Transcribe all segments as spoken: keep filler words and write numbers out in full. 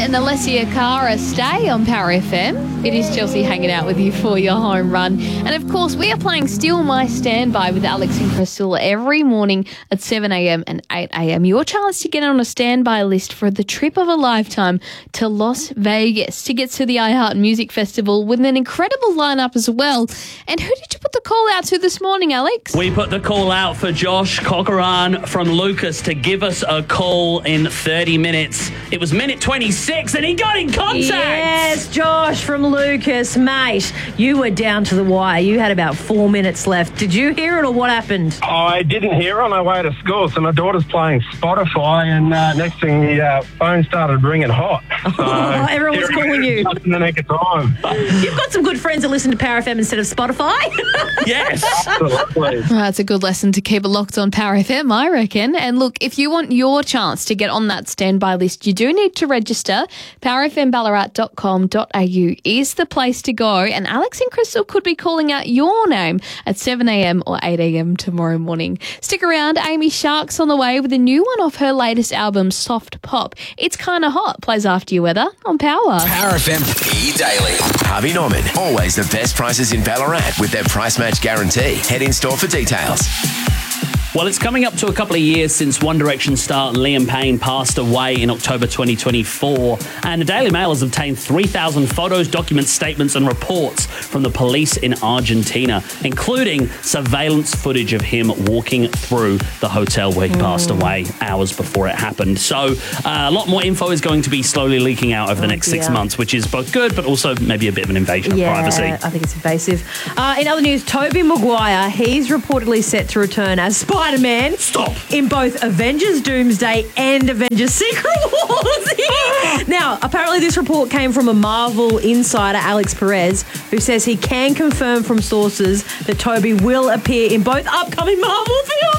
and Alessia Cara stay on Power F M. It is Chelsea hanging out with you for your home run. And of course, we are playing Still My Standby with Alex and Crystal every morning at seven a.m. and eight a.m. Your chance to get on a standby list for the trip of a lifetime to Las Vegas, tickets to the iHeart Music Festival with an incredible lineup as well. And who did you put the call out to this morning, Alex? We put the call out for Josh Corcoran from Lucas to give us a call in thirty minutes. It was minute twenty-six and he got in contact. Yes, Josh from Lucas, mate. You were down to the wire. You had about four minutes left. Did you hear it or what happened? I didn't hear on our way to school. So my daughter's playing Spotify and uh, next thing the uh, phone started ringing hot. So oh, everyone was calling you. In the nick of time. You've got some good friends that listen to Power F M instead of Spotify. Yes. Absolutely. Well, that's a good lesson to keep it locked on Power F M, I reckon. And look, if you want your chance to get on that standby list, you do need to register. power f m ballarat dot com dot a u is the place to go. And Alex and Crystal could be calling out your name at seven a.m. or eight a.m. tomorrow morning. Stick around. Amy Shark's on the way with a new one off her latest album, Soft Pop. It's Kinda Hot. Plays after your weather on Power. Power F M E-Daily. Harvey Norman. Always the best prices in Ballarat with their price match guarantee. Head in store for details. Well, it's coming up to a couple of years since One Direction star Liam Payne passed away in October twenty twenty-four, and the Daily Mail has obtained three thousand photos, documents, statements and reports from the police in Argentina, including surveillance footage of him walking through the hotel where he mm. passed away hours before it happened. So uh, a lot more info is going to be slowly leaking out over the next oh, six months, which is both good, but also maybe a bit of an invasion yeah, of privacy. I think it's invasive. Uh, in other news, Tobey Maguire, he's reportedly set to return as Spider-Man. Stop. In both Avengers Doomsday and Avengers Secret Wars. Now, apparently this report came from a Marvel insider, Alex Perez, who says he can confirm from sources that Tobey will appear in both upcoming Marvel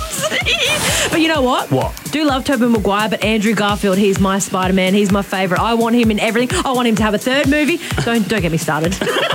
films. But you know what? What? Do love Tobey Maguire, but Andrew Garfield, he's my Spider-Man. He's my favourite. I want him in everything. I want him to have a third movie. Don't, don't get me started.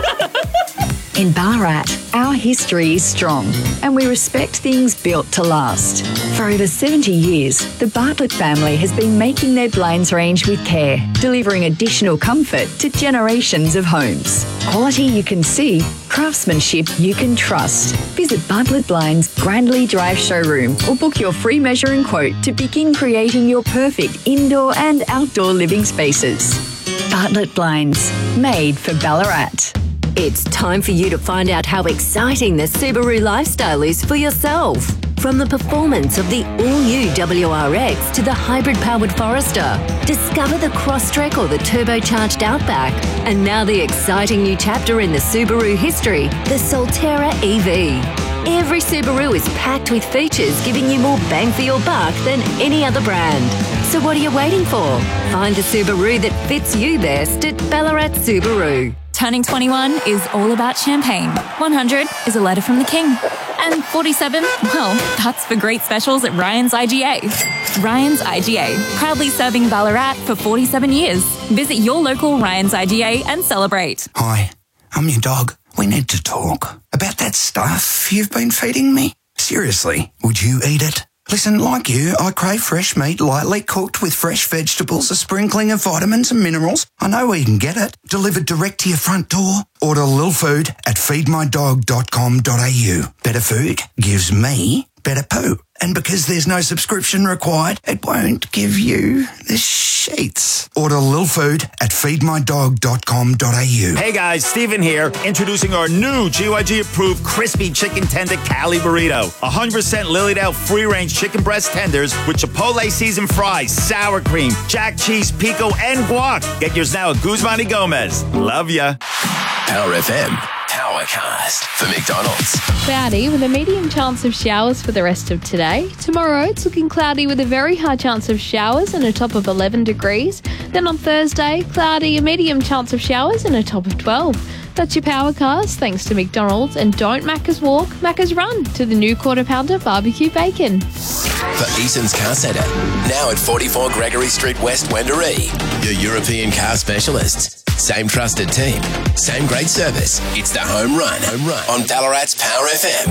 In Ballarat, our history is strong and we respect things built to last. For over seventy years, the Bartlett family has been making their blinds range with care, delivering additional comfort to generations of homes. Quality you can see, craftsmanship you can trust. Visit Bartlett Blinds Grandly Drive showroom or book your free measure and quote to begin creating your perfect indoor and outdoor living spaces. Bartlett Blinds, made for Ballarat. It's time for you to find out how exciting the Subaru lifestyle is for yourself. From the performance of the all-new W R X to the hybrid-powered Forester, discover the Crosstrek or the turbocharged Outback, and now the exciting new chapter in the Subaru history, the Solterra E V. Every Subaru is packed with features giving you more bang for your buck than any other brand. So what are you waiting for? Find the Subaru that fits you best at Ballarat Subaru. Turning twenty-one is all about champagne. one hundred is a letter from the king. And forty-seven, well, that's for great specials at Ryan's I G A. Ryan's I G A, proudly serving Ballarat for forty-seven years. Visit your local Ryan's I G A and celebrate. Hi, I'm your dog. We need to talk about that stuff you've been feeding me. Seriously, would you eat it? Listen, like you, I crave fresh meat lightly cooked with fresh vegetables, a sprinkling of vitamins and minerals. I know where you can get it. Delivered direct to your front door. Order Lil Food at feed my dog dot com dot a u. Better food gives me better poo. And because there's no subscription required, it won't give you the sheets. Order Lil Food at feed my dog dot com dot a u. Hey guys, Steven here, introducing our new G Y G-approved crispy chicken tender Cali burrito. one hundred percent Lilydale free-range chicken breast tenders with Chipotle seasoned fries, sour cream, jack cheese, pico, and guac. Get yours now at Guzman y Gomez. Love ya. Power F M. Powercast for McDonald's. Cloudy with a medium chance of showers for the rest of today. Tomorrow it's looking cloudy with a very high chance of showers and a top of eleven degrees. Then on Thursday, cloudy, a medium chance of showers and a top of twelve. That's your Powercast, thanks to McDonald's. And don't Macca's walk, Macca's run to the new Quarter Pounder barbecue bacon. For Eason's Car Centre, now at forty-four Gregory Street West, Wendouree. Your European car specialists. Same trusted team, same great service. It's the home run, home run on Ballarat's Power F M.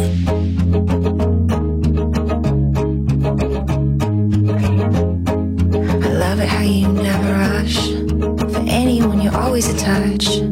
I love it how you never rush. always a touch.